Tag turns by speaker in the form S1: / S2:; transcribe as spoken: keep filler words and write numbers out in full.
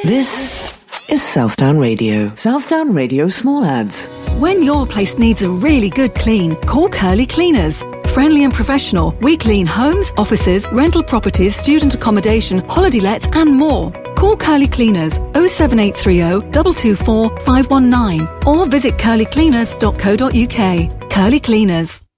S1: This is Southdown Radio. Southdown Radio Small Ads.
S2: When your place needs a really good clean, call Curly Cleaners. Friendly and professional, we clean homes, offices, rental properties, student accommodation, holiday lets and more. Call Curly Cleaners oh seven eight three oh, two two four, five one nine or visit curly cleaners dot co dot uk. Curly Cleaners.